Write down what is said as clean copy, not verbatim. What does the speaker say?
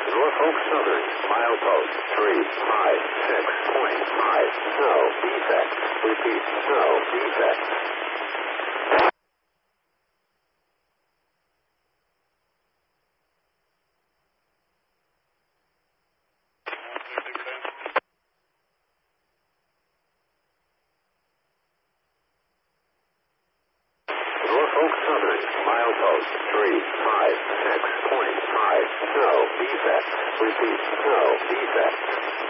Norfolk Southern, milepost 356.5. No defect. Repeat, no defect. Norfolk Southern, milepost 356.5. No defect. Repeat, no defect.